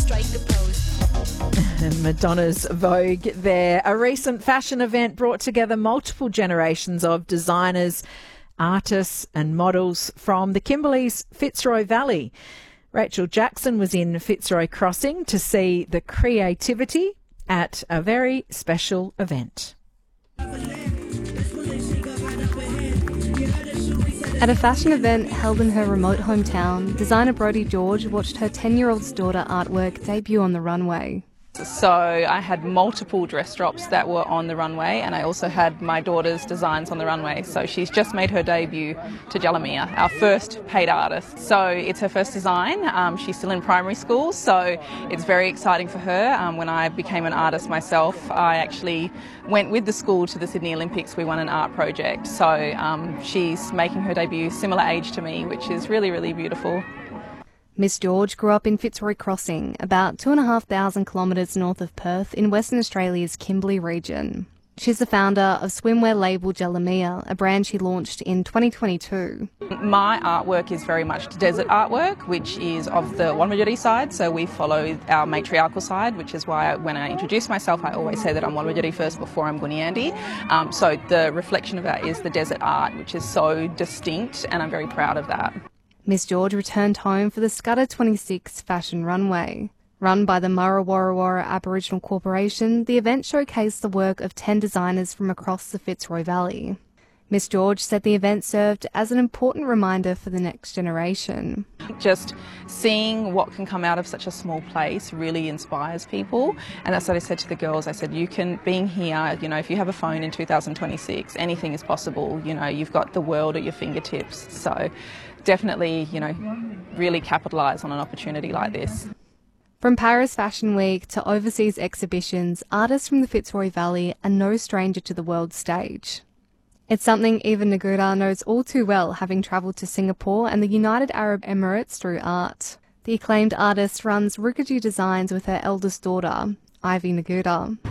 strike the pose. And Madonna's Vogue there. A recent fashion event brought together multiple generations of designers, artists and models from the Kimberley's Fitzroy Valley. Rachel Jackson was in Fitzroy Crossing to see the creativity at a very special event. At a fashion event held in her remote hometown, designer Brodie George watched her 10-year-old daughter artwork debut on the runway. So I had multiple dress drops that were on the runway, and I also had my daughter's designs on the runway. So she's just made her debut to Jalamia, our first paid artist. So it's her first design. She's still in primary school, so it's very exciting for her. When I became an artist myself, I actually went with the school to the Sydney Olympics. We won an art project. So she's making her debut similar age to me, which is really, really beautiful. Miss George grew up in Fitzroy Crossing, about 2,500 kilometres north of Perth in Western Australia's Kimberley region. She's the founder of swimwear label Jalamia, a brand she launched in 2022. My artwork is very much desert artwork, which is of the Wurundjeri side, so we follow our matriarchal side, which is why when I introduce myself I always say that I'm Wurundjeri first before I'm Gooniyandi. So the reflection of that is the desert art, which is so distinct, and I'm very proud of that. Miss George returned home for the Scudder 26 fashion runway. Run by the Murra Warra Warra Aboriginal Corporation, the event showcased the work of 10 designers from across the Fitzroy Valley. Miss George said the event served as an important reminder for the next generation. Just seeing what can come out of such a small place really inspires people, and that's what I said to the girls. I said, being here, if you have a phone in 2026, anything is possible. You've got the world at your fingertips. So definitely, really capitalise on an opportunity like this. From Paris Fashion Week to overseas exhibitions, artists from the Fitzroy Valley are no stranger to the world stage. It's something Eva Nagura knows all too well, having travelled to Singapore and the United Arab Emirates through art. The acclaimed artist runs Rukiji Designs with her eldest daughter, Ivy Nagura.